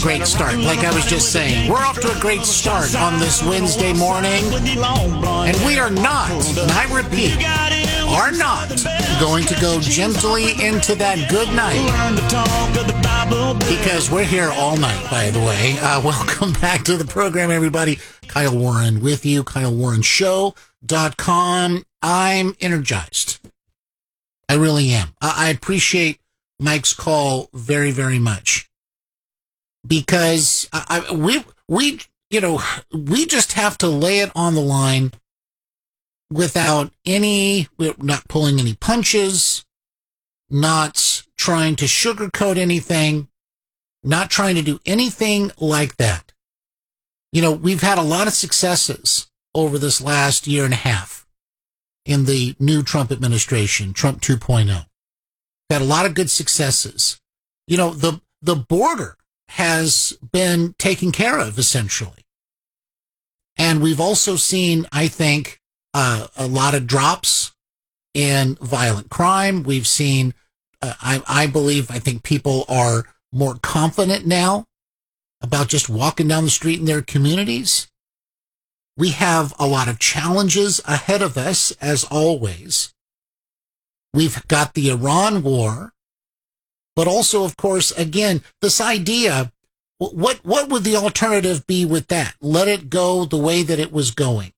Great start. Like I was just saying, we're off to a great start on this Wednesday morning. And we are not, and I repeat, are not going to go gently into that good night. Because we're here all night, by the way. Welcome back to the program, everybody. Kyle Warren with you, KyleWarrenShow.com. I'm energized. I really am. I appreciate Mike's call very, very much. Because we just have to lay it on the line without not pulling any punches, not trying to sugarcoat anything, not trying to do anything like that. You know, we've had a lot of successes over this last year and a half in the new Trump administration, Trump 2.0. We've had a lot of good successes. You know, the border has been taken care of, essentially. And we've also seen, I think, a lot of drops in violent crime. We've seen, I think people are more confident now about just walking down the street in their communities. We have a lot of challenges ahead of us, as always. We've got the Iran war. But also, of course, again, this idea, what would the alternative be with that? Let it go the way that it was going.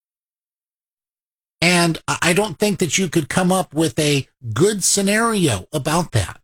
And I don't think that you could come up with a good scenario about that.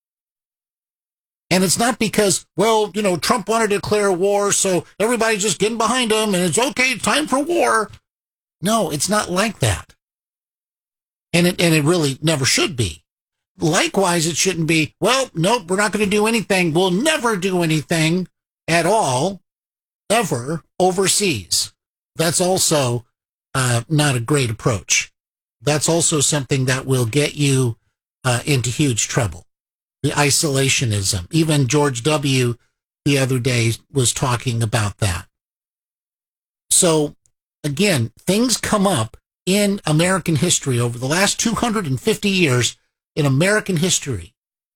And it's not because, well, you know, Trump wanted to declare war, so everybody's just getting behind him, and it's okay, time for war. No, it's not like that. And it really never should be. Likewise, it shouldn't be, well, nope, we're not going to do anything. We'll never do anything at all, ever, overseas. That's also not a great approach. That's also something that will get you into huge trouble. The isolationism. Even George W. the other day was talking about that. So, again, things come up in American history over the last 250 years. In American history,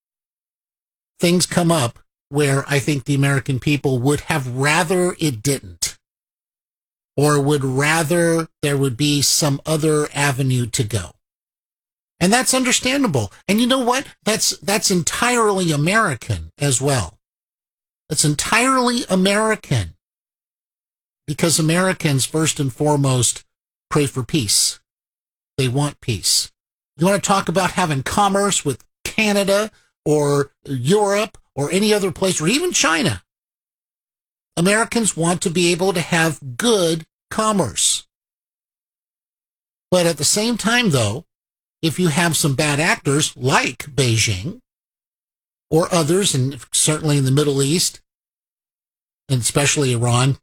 things come up where I think the American people would have rather it didn't, or would rather there would be some other avenue to go. And that's understandable. And you know what? That's entirely American as well. That's entirely American, because Americans, first and foremost, pray for peace. They want peace. You want to talk about having commerce with Canada or Europe or any other place, or even China. Americans want to be able to have good commerce. But at the same time, though, if you have some bad actors like Beijing or others, and certainly in the Middle East, and especially Iran,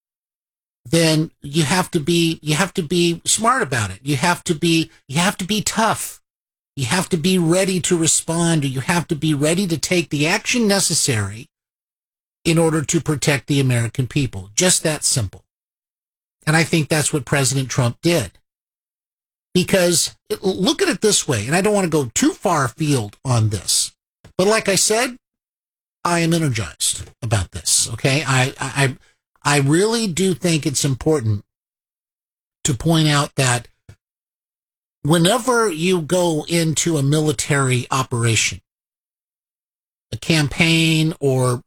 then you have to be smart about it. You have to be tough. You have to be ready to respond, or you have to be ready to take the action necessary in order to protect the American people. Just that simple. And I think that's what President Trump did. Because look at it this way, and I don't want to go too far afield on this, but like I said, I am energized about this. Okay. I really do think it's important to point out that whenever you go into a military operation, a campaign, or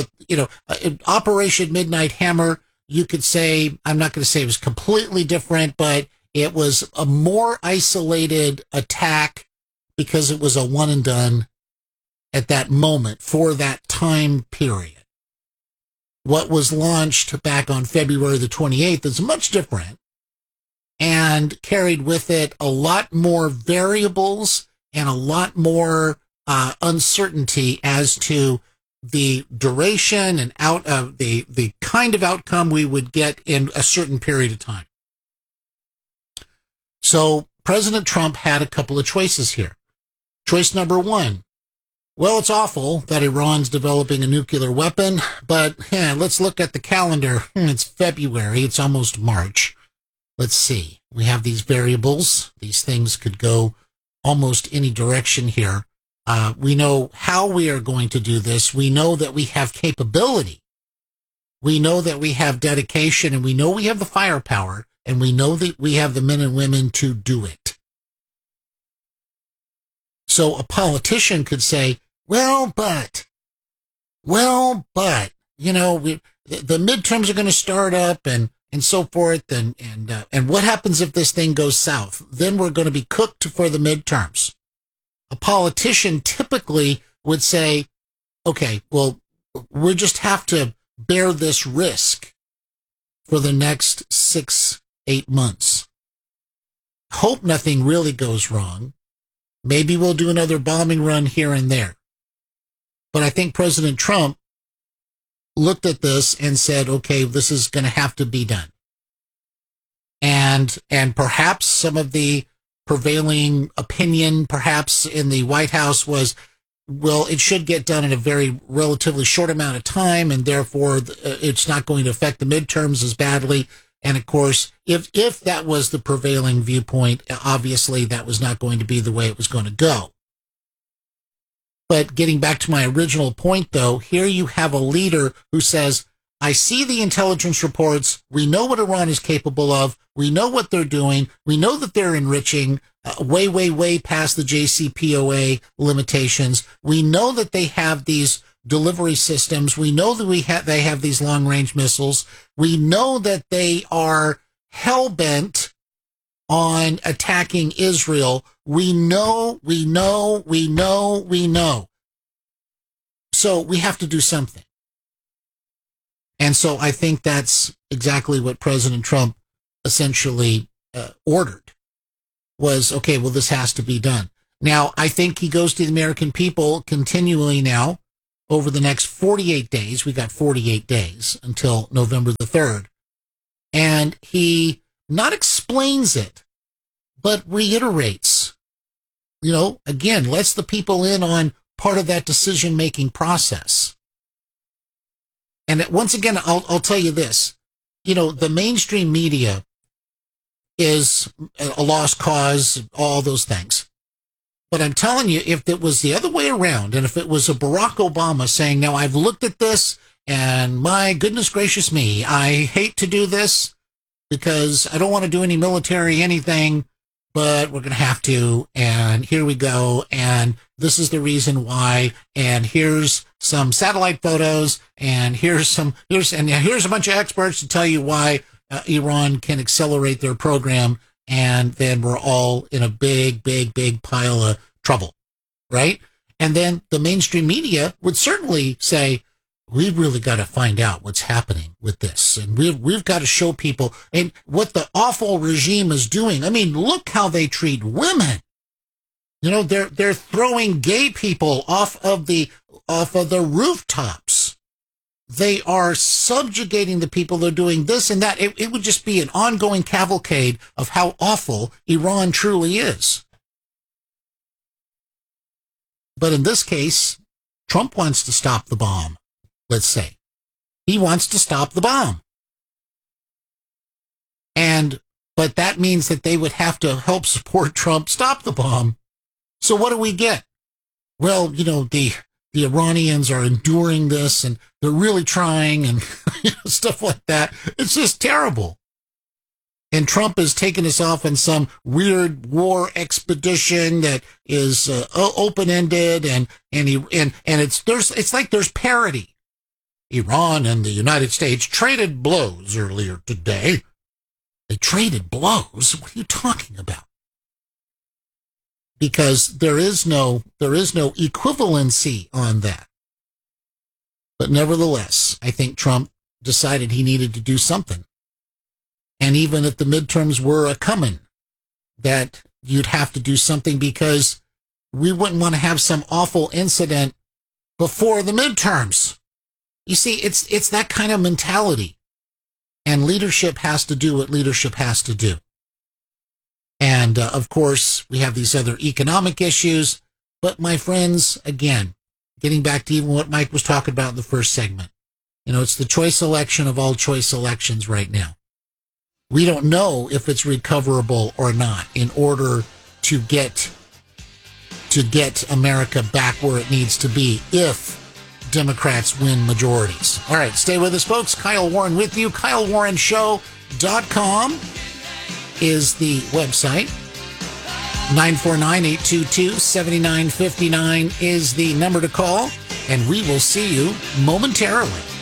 Operation Midnight Hammer, you could say, I'm not going to say it was completely different, but it was a more isolated attack because it was a one and done at that moment for that time period. What was launched back on February the 28th is much different and carried with it a lot more variables and a lot more uncertainty as to the duration and the kind of outcome we would get in a certain period of time. So President Trump had a couple of choices here. Choice number one, well, it's awful that Iran's developing a nuclear weapon, but let's look at the calendar. It's February. It's almost March. Let's see. We have these variables. These things could go almost any direction here. We know how we are going to do this. We know that we have capability. We know that we have dedication, and we know we have the firepower, and we know that we have the men and women to do it. So a politician could say, well, but, you know, the midterms are going to start up and so forth. And what happens if this thing goes south? Then we're going to be cooked for the midterms. A politician typically would say, okay, well, we just have to bear this risk for the next 6-8 months. Hope nothing really goes wrong. Maybe we'll do another bombing run here and there. But I think President Trump looked at this and said, okay, this is going to have to be done. And perhaps some of the prevailing opinion, perhaps in the White House, was, well, it should get done in a very relatively short amount of time, and therefore it's not going to affect the midterms as badly. And of course, if that was the prevailing viewpoint, obviously that was not going to be the way it was going to go. But getting back to my original point, though, here you have a leader who says, I see the intelligence reports. We know what Iran is capable of. We know what they're doing. We know that they're enriching way past the JCPOA limitations. We know that they have these delivery systems. We know that they have these long-range missiles. We know that they are hell-bent on attacking Israel. We know. So we have to do something. And so I think that's exactly what President Trump essentially ordered was, okay, well, this has to be done. Now, I think he goes to the American people continually now over the next 48 days. We got 48 days until November the 3rd. And he not explains it, but reiterates, you know, again, lets the people in on part of that decision-making process. And once again, I'll tell you this, you know, the mainstream media is a lost cause, all those things. But I'm telling you, if it was the other way around, and if it was a Barack Obama saying, now I've looked at this, and my goodness gracious me, I hate to do this because I don't want to do any military anything, but we're going to have to, and here we go, and this is the reason why, and here's some satellite photos, and here's a bunch of experts to tell you why Iran can accelerate their program, and then we're all in a big pile of trouble, right? And then the mainstream media would certainly say, we've really got to find out what's happening with this. And we've got to show people and what the awful regime is doing. I mean, look how they treat women. You know, they're throwing gay people off of the rooftops. They are subjugating the people. They're doing this and that. It would just be an ongoing cavalcade of how awful Iran truly is. But in this case, Trump wants to stop the bomb. Let's say he wants to stop the bomb. But that means that they would have to help support Trump stop the bomb. So what do we get? Well, you know, the Iranians are enduring this and they're really trying and stuff like that. It's just terrible. And Trump has taken us off on some weird war expedition that is open-ended and it's like there's parity. Iran and the United States traded blows earlier today. They traded blows? What are you talking about? Because there is no equivalency on that. But nevertheless, I think Trump decided he needed to do something. And even if the midterms were a-coming, that you'd have to do something because we wouldn't want to have some awful incident before the midterms. You see, it's that kind of mentality. And leadership has to do what leadership has to do. And, of course, we have these other economic issues. But, my friends, again, getting back to even what Mike was talking about in the first segment, you know, it's the choice election of all choice elections right now. We don't know if it's recoverable or not in order to get to get America back where it needs to be if Democrats win majorities. All right, stay with us, folks. Kyle Warren with you. KyleWarrenShow.com is the website. 949-822-7959 is the number to call, and we will see you momentarily.